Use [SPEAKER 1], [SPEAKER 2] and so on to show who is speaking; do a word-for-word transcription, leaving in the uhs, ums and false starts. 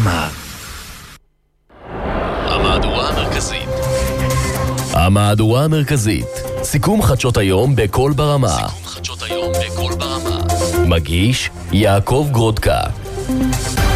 [SPEAKER 1] ברמה.
[SPEAKER 2] המהדורה המרכזית. המהדורה המרכזית. סיכום חדשות היום בכל ברמה. סיכום חדשות היום בכל ברמה. מגיש יעקב גרודקה.